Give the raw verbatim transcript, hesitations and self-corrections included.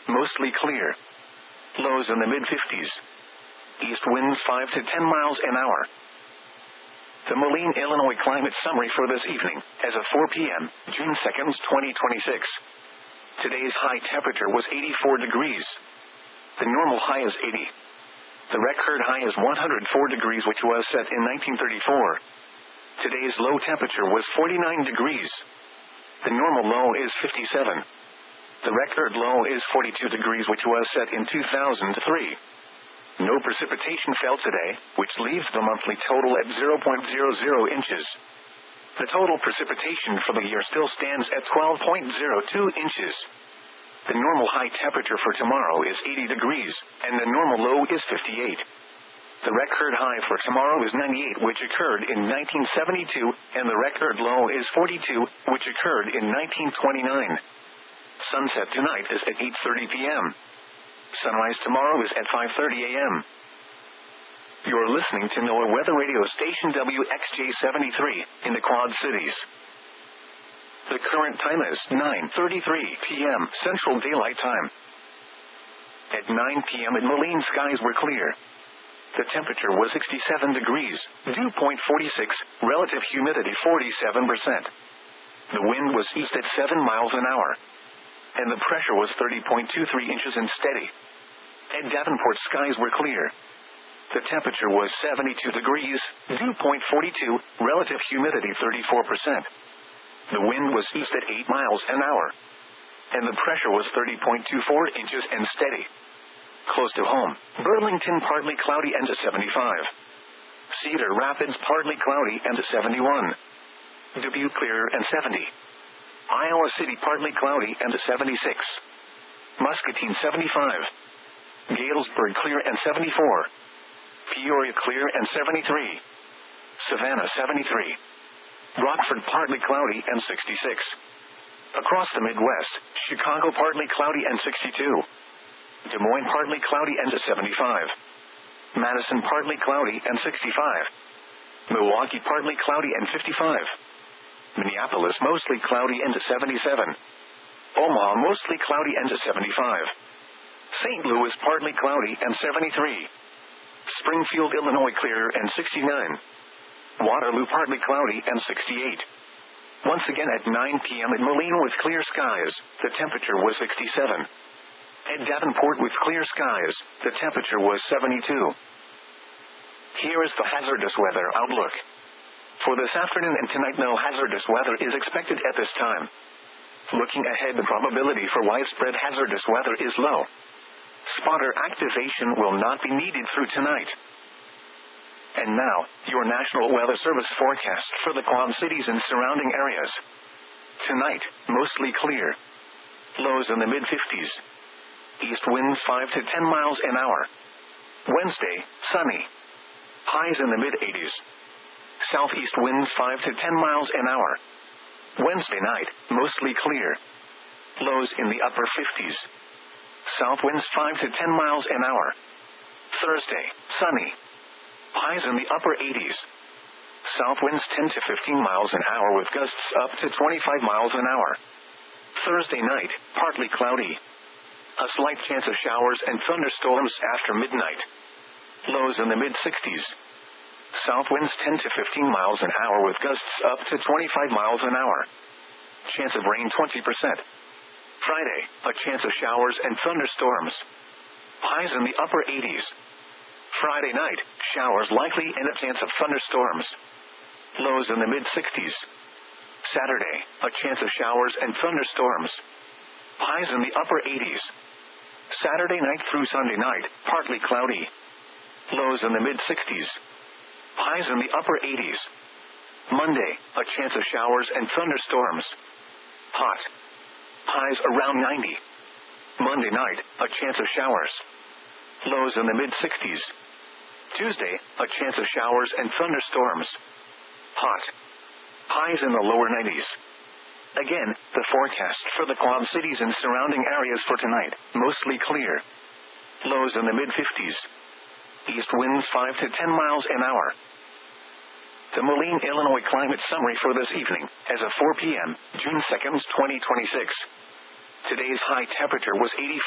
mostly clear. Lows in the mid fifties. East winds five to ten miles an hour. The Moline, Illinois climate summary for this evening, as of four p.m., June second, twenty twenty-six. Today's high temperature was eighty-four degrees. The normal high is eighty. The record high is one hundred four degrees, which was set in nineteen thirty-four. Today's low temperature was forty-nine degrees. The normal low is fifty-seven. The record low is forty-two degrees, which was set in two thousand three. No precipitation fell today, which leaves the monthly total at zero point zero zero inches. The total precipitation for the year still stands at twelve point zero two inches. The normal high temperature for tomorrow is eighty degrees, and the normal low is fifty-eight. The record high for tomorrow is ninety-eight, which occurred in nineteen seventy-two, and the record low is forty-two, which occurred in nineteen twenty-nine. Sunset tonight is at eight thirty p.m. Sunrise tomorrow is at five thirty a.m. You're listening to NOAA Weather Radio Station W X J seventy-three, in the Quad Cities. The current time is nine thirty-three p.m. Central Daylight Time. At nine p.m. in Moline, skies were clear. The temperature was sixty-seven degrees, dew point forty-six, relative humidity forty-seven percent. The wind was east at seven miles an hour. And the pressure was thirty point two three inches and steady. At Davenport, skies were clear. The temperature was seventy-two degrees, dew point forty-two, relative humidity thirty-four percent. The wind was east at eight miles an hour. And the pressure was thirty point two four inches and steady. Close to home, Burlington partly cloudy and to seventy-five. Cedar Rapids partly cloudy and to seventy-one. Dubuque clear and seventy. Iowa City partly cloudy and to seventy-six. Muscatine seventy-five. Galesburg clear and seventy-four. Peoria clear and seventy-three. Savannah seventy-three. Rockford partly cloudy and sixty-six. Across the Midwest, Chicago partly cloudy and sixty-two. Des Moines partly cloudy and to seventy-five. Madison partly cloudy and sixty-five. Milwaukee partly cloudy and fifty-five. Minneapolis mostly cloudy and to seventy-seven. Omaha mostly cloudy and to seventy-five. Saint Louis partly cloudy and seventy-three. Springfield, Illinois clear and sixty-nine. Waterloo partly cloudy and sixty-eight. Once again at nine p.m. in Moline with clear skies, the temperature was sixty-seven. At Davenport with clear skies, the temperature was seventy-two. Here is the hazardous weather outlook. For this afternoon and tonight, no hazardous weather is expected at this time. Looking ahead, the probability for widespread hazardous weather is low. Spotter activation will not be needed through tonight. And now, your National Weather Service forecast for the Quad Cities and surrounding areas. Tonight, mostly clear. Lows in the mid fifties. East winds five to ten miles an hour. Wednesday, sunny. Highs in the mid eighties. Southeast winds five to ten miles an hour. Wednesday night, mostly clear. Lows in the upper fifties. South winds five to ten miles an hour. Thursday, sunny. Highs in the upper eighties. South winds ten to fifteen miles an hour with gusts up to twenty-five miles an hour. Thursday night, partly cloudy. A slight chance of showers and thunderstorms after midnight. Lows in the mid sixties. South winds ten to fifteen miles an hour with gusts up to twenty-five miles an hour. Chance of rain twenty percent. Friday, a chance of showers and thunderstorms. Highs in the upper eighties. Friday night, showers likely and a chance of thunderstorms. Lows in the mid sixties. Saturday, a chance of showers and thunderstorms. Highs in the upper eighties. Saturday night through Sunday night, partly cloudy. Lows in the mid sixties. Highs in the upper eighties. Monday, a chance of showers and thunderstorms. Hot. Highs around ninety. Monday night, a chance of showers. Lows in the mid sixties. Tuesday, a chance of showers and thunderstorms. Hot. Highs in the lower nineties. Again, the forecast for the Quad Cities and surrounding areas for tonight, mostly clear. Lows in the mid fifties. East winds five to ten miles an hour. The Moline, Illinois climate summary for this evening, as of four p.m., June second, twenty twenty-six. Today's high temperature was eighty.